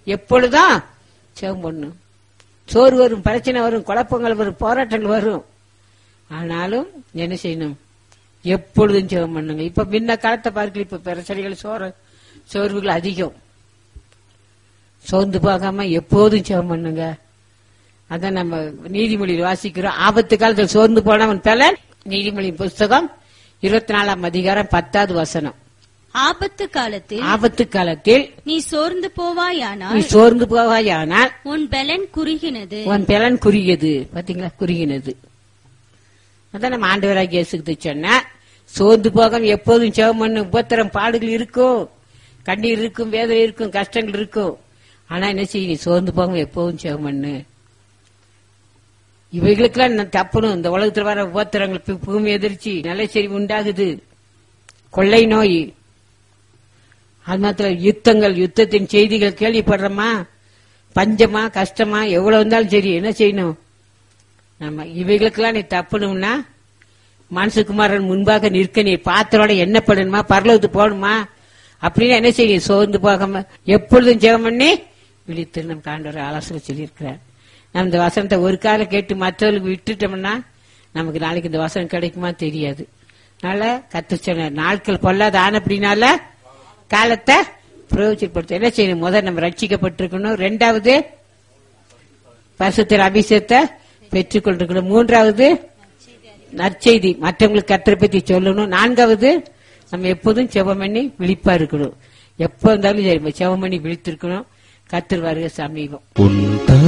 எப்பொழுதும் ஜெபம் பண்ணும். சோறு வரும், பிரச்சனை வரும், குழப்பங்கள் வரும், போராட்டங்கள் வரும். ஆனாலும் என்ன செய்யணும்? எப்பொழுதும் ஜெபம் பண்ணுங்க. இப்ப முன்ன காலத்தை பார்க்கல, இப்ப பிரச்சனைகள் சோர்வுகள் அதிகம். சோர்ந்து போகாம எப்போதும் ஜெபம் பண்ணுங்க. அதான் நம்ம நீதிமொழியில் வாசிக்கிறோம். ஆபத்து காலத்தில் சோர்ந்து போனவன் பலன். நீதிமொழி புஸ்தகம் 24ஆம் அதிகாரம் 10வது வசனம். ஆபத்து காலத்தில் நீ சோர்ந்து போவாயானால் உன் பலன் குறுகினது. பாத்தீங்களா, குறுகினது. அதான் நம்ம ஆண்டவராகிய இயேசுக்கு சொன்ன, சோர்ந்து போகாம எப்போதும் ஜெபம் பண்ணு. உபத்திரம் பாடுகள் இருக்கும், கண்ணீர் இருக்கும், வேதனை இருக்கும், கஷ்டங்கள் இருக்கும். ஆனா என்ன செய்ய, நீ சோர்ந்து போகாம எப்போதும் ஜெபம் பண்ணு. இவைகளுக்கெல்லாம் தப்பணும். இந்த உலகத்துல வர உபத்திரங்கள், பூமி எதிர்ச்சி, நிலச்சரிவு உண்டாகுது, கொள்ளை நோய், அது மாத்திரம் யுத்தத்தின் செய்திகள் கேள்விப்படுறோமா? பஞ்சமா, கஷ்டமா, எவ்வளவு இருந்தாலும் சரி என்ன செய்யணும்? நம்ம இவைகளுக்கெல்லாம் நீ தப்பணும்னா மனுஷகுமாரன் முன்பாக நிற்க நீ பாத்திரோட என்ன பண்ணணுமா? பரலோகத்துக்கு போகணுமா? அப்படின்னு என்ன செய்யும்? சோர்ந்து போகாம எப்பொழுதும் ஜெபம் பண்ணி விழித்து நம்ம ஆண்டவர் ஆலோசனை சொல்லியிருக்கிறார். நம்ம இந்த வசனத்தை ஒரு காலம் கேட்டு மற்றவர்களுக்கு விட்டுட்டோம்னா நமக்கு நாளைக்கு இந்த வசனம் கிடைக்குமா தெரியாது. அதனால கத்துச்ச நாட்கள் பொல்லாத ஆன அப்படின்னால காலத்தை பிரயோஜனப்படுத்த என்ன செய்யணும்? முதல் நம்ம ரட்சிக்கப்பட்டிருக்கணும். 2வது பரிசுத்த அபிஷேகத்தை பெற்றுக்கொண்டிருக்கணும். 3வது நற்செய்தி மற்றவங்களுக்கு கர்த்தரை பத்தி சொல்லணும். 4வது நம்ம எப்போதும் ஜெபம் பண்ணி விழிப்பா இருக்கணும். எப்ப இருந்தாலும் சரி ஜெபம் பண்ணி விழித்திருக்கணும். கர்த்தர் வருகை சமீபம்.